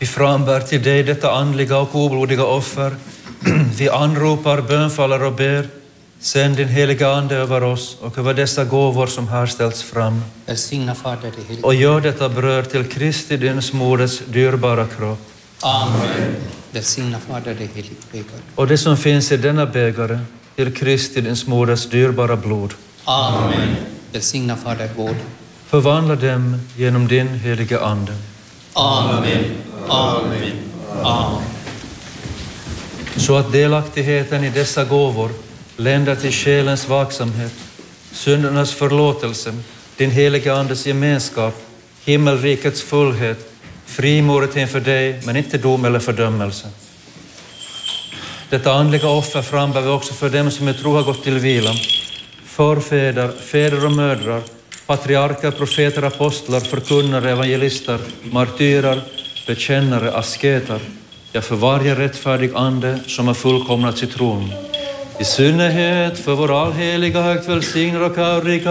frambär till dig detta andliga och oblodiga offer. Vi anropar, bönfaller och ber. Sänd din heliga ande över oss och över dessa gåvor som här ställts fram. Välsigna Fader det heliga. Och gör detta bröd till Kristi, din moders dyrbara kropp. Amen. Välsigna Fader det heliga bägare. Och det som finns i denna bägare till Kristi, din moders dyrbara blod. Amen. Välsigna Fader båda. Förvandla dem genom din heliga ande. Amen. Amen. Amen. Så att delaktigheten i dessa gåvor länder till själens vaksamhet, syndernas förlåtelse, din heliga andes gemenskap, himmelrikets fullhet, frimodet inför dig, men inte dom eller fördömelse. Detta andliga offer frambär vi också för dem som i tro har gått till vila. Förfäder, fäder och mödrar, patriarker, profeter, apostlar, förkunnare, evangelister, martyrer, bekännare, asketer. Ja, för varje rättfärdig ande som har fullkomnat sitt tron. I synnerhet för vår allheliga, högt välsignade och avrika